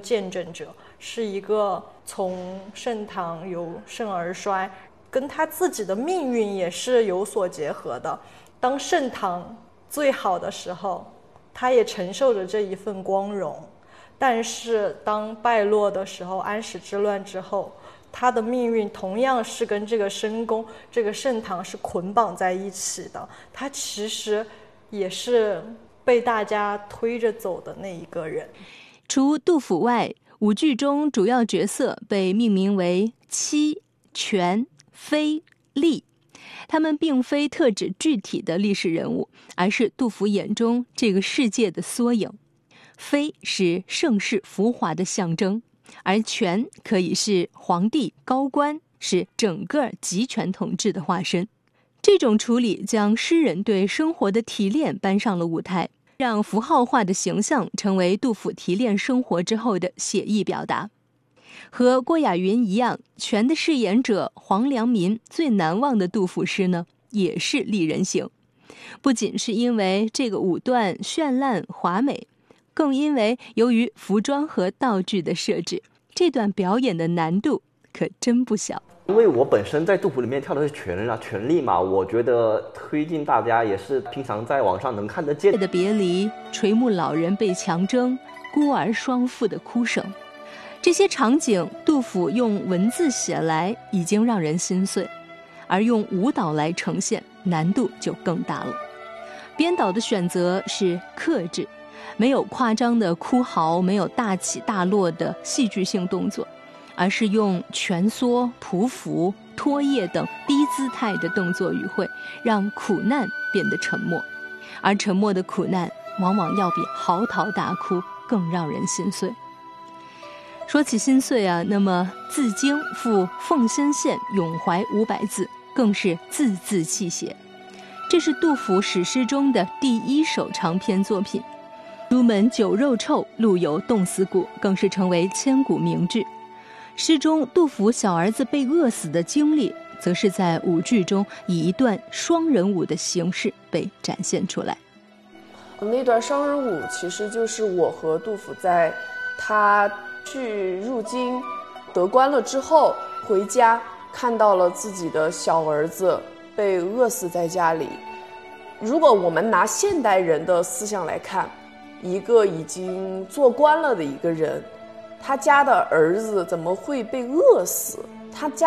见证者，是一个从盛唐由盛而衰，跟他自己的命运也是有所结合的。当盛唐最好的时候，他也承受着这一份光荣，但是当败落的时候，安史之乱之后，他的命运同样是跟这个申公、这个盛唐是捆绑在一起的。他其实也是被大家推着走的那一个人。 除杜甫外，舞剧中主要角色被命名为戚、权、非、厉，他们并非特指具体的历史人物，而是杜甫眼中这个世界的缩影。非是盛世浮华的象征，而权可以是皇帝高官，是整个集权统治的化身。这种处理将诗人对生活的提炼搬上了舞台，让符号化的形象成为杜甫提炼生活之后的写意表达。和郭雅云一样，权的饰演者黄良民最难忘的杜甫诗呢，也是丽人行。不仅是因为这个舞段绚烂华美，更因为由于服装和道具的设置，这段表演的难度可真不小。 因为我本身在杜甫里面跳的是权力嘛，我觉得推荐大家也是平常在网上能看得见的别离、垂暮老人被强征、孤儿双父的哭声，这些场景杜甫用文字写来已经让人心碎，而用舞蹈来呈现难度就更大了。编导的选择是克制，没有夸张的哭嚎，没有大起大落的戏剧性动作，而是用蜷缩、匍匐、拖曳等低姿态的动作语汇，让苦难变得沉默，而沉默的苦难往往要比嚎啕大哭更让人心碎。说起心碎啊，那么自京赴奉新县咏怀500字更是字字泣血。这是杜甫史诗中的第1首长篇作品，朱门酒肉臭，路有冻死骨更是成为千古名句。诗中杜甫小儿子被饿死的经历，则是在舞剧中以一段双人舞的形式被展现出来。 那段双人舞其实就是我和杜甫在他去入京得官了之后回家，看到了自己的小儿子被饿死在家里。如果我们拿现代人的思想来看，一个已经做官了的一个人，他家的儿子怎么会被饿死？他家